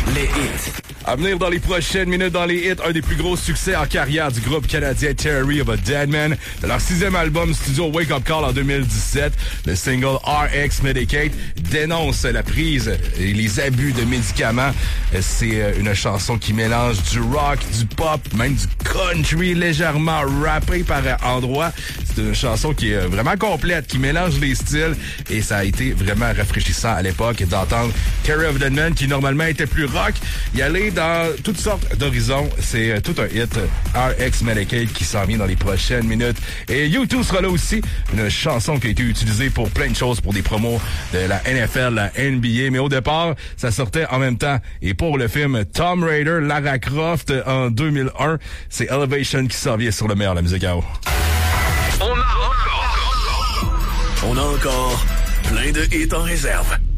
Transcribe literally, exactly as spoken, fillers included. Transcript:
les hits. À venir dans les prochaines minutes dans les hits, un des plus gros succès en carrière du groupe canadien Theory of a Deadman. De leur sixième album studio Wake Up Call en deux mille dix-sept, le single R X Medicate dénonce la prise et les abus de médicaments. C'est une chanson qui mélange du rock, du pop, même du country légèrement rappé par endroits. C'est une chanson qui est vraiment complète, qui mélange les styles et ça a été vraiment rafraîchissant à l'époque d'entendre Theory of a Deadman qui normalement était plus rock, y aller dans toutes sortes d'horizons. C'est tout un hit, R X Medicate, qui s'en vient dans les prochaines minutes. Et U deux sera là aussi, une chanson qui a été utilisée pour plein de choses, pour des promos de la N F L, la N B A, mais au départ, ça sortait en même temps. Et pour le film Tomb Raider, Lara Croft en deux mille un, c'est Elevation qui s'en vient sur le meilleur de la musique à eau. On a encore, on a encore plein de hits en réserve.